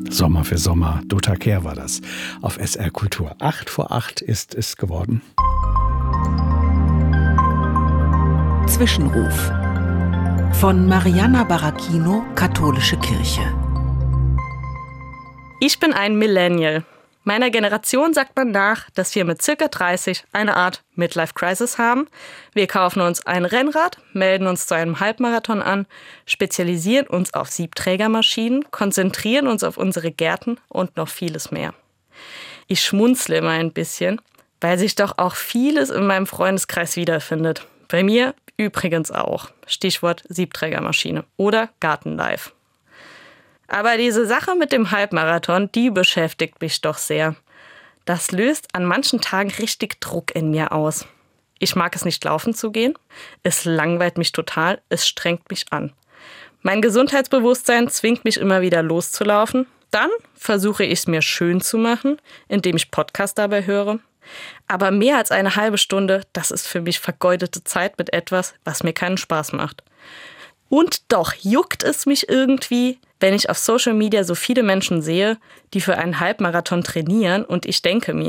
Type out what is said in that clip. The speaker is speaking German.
Sommer für Sommer. Dota Kehr war das auf SR Kultur. 7:08 ist es geworden. Zwischenruf von Mariana Baracchino, Katholische Kirche. Ich bin ein Millennial. Meiner Generation sagt man nach, dass wir mit ca. 30 eine Art Midlife-Crisis haben. Wir kaufen uns ein Rennrad, melden uns zu einem Halbmarathon an, spezialisieren uns auf Siebträgermaschinen, konzentrieren uns auf unsere Gärten und noch vieles mehr. Ich schmunzle immer ein bisschen, weil sich doch auch vieles in meinem Freundeskreis wiederfindet. Bei mir übrigens auch. Stichwort Siebträgermaschine oder Gartenlife. Aber diese Sache mit dem Halbmarathon, die beschäftigt mich doch sehr. Das löst an manchen Tagen richtig Druck in mir aus. Ich mag es nicht, laufen zu gehen. Es langweilt mich total, es strengt mich an. Mein Gesundheitsbewusstsein zwingt mich immer wieder loszulaufen. Dann versuche ich es mir schön zu machen, indem ich Podcast dabei höre. Aber mehr als eine halbe Stunde, das ist für mich vergeudete Zeit mit etwas, was mir keinen Spaß macht. Und doch juckt es mich irgendwie, wenn ich auf Social Media so viele Menschen sehe, die für einen Halbmarathon trainieren, und ich denke mir,